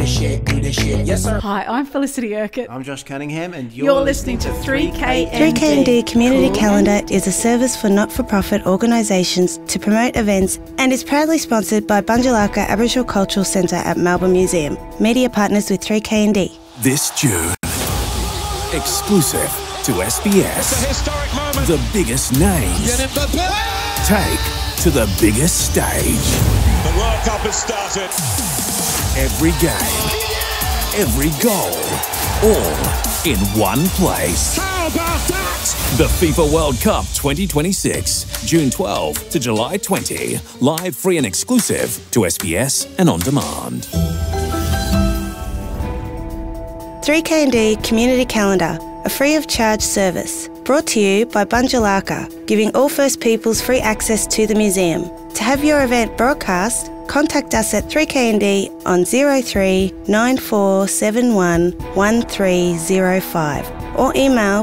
shit, yes sir. Hi, I'm Felicity Urquhart. I'm Josh Cunningham, and You're listening to 3KND. 3KND Community Calendar is a service for not-for-profit organisations to promote events and is proudly sponsored by Bunjalaka Aboriginal Cultural Centre at Melbourne Museum. Media partners with 3KND. This June, exclusive to SBS. It's a historic moment. The biggest names take to the biggest stage. The World Cup has started. Every game, every goal, all in one place. How about that? The FIFA World Cup 2026, June 12 to July 20. Live, free and exclusive to SBS and on demand. 3KND Community Calendar, a free of charge service. Brought to you by Bunjalaka, giving all First Peoples free access to the museum. To have your event broadcast, contact us at 3KND on 03 9471 1305 or email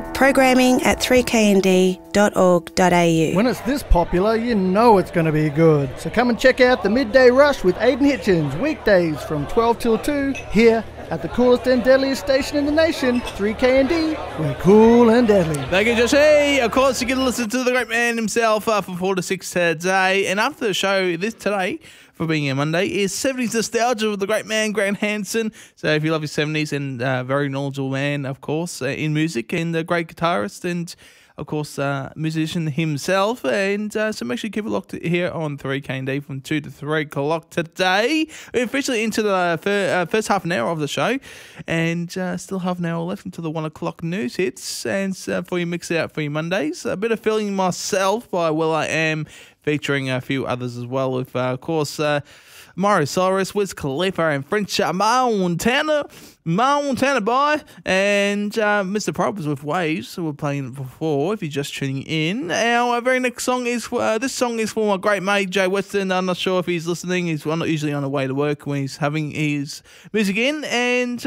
programming@3knd.org.au. When it's this popular, you know it's going to be good. So come and check out the Midday Rush with Aidan Hitchens, weekdays from 12 till 2, here at the coolest and deadliest station in the nation, 3KND. We're cool and deadly. Thank you, Josh. Hey, of course, you can listen to the great man himself from 4 to 6 today. And after the show today, for being a Monday, is 70s nostalgia with the great man, Grant Hanson. So if you love your 70s, and very knowledgeable man, of course, in music, and a great guitarist, and of course, musician himself. And so make sure you keep it locked here on 3KND from 2 to 3 o'clock today. We're officially into the first half an hour of the show, and still half an hour left until the 1 o'clock news hits. And for you mix it out for your Mondays, a bit of Feeling Myself by Will I Am, featuring a few others as well, with, of course, Mario Cyrus, Wiz Khalifa, and French Montana boy, and Mr. Probers with Waves, who were playing before, if you're just tuning in. Our very next song is, this song is for my great mate, Jay Weston. I'm not sure if he's listening. He's usually on the way to work when he's having his music in, and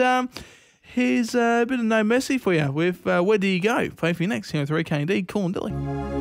here's a bit of No Mercy for you with Where Do You Go? Play for you next here on 3KND, cool and dilly.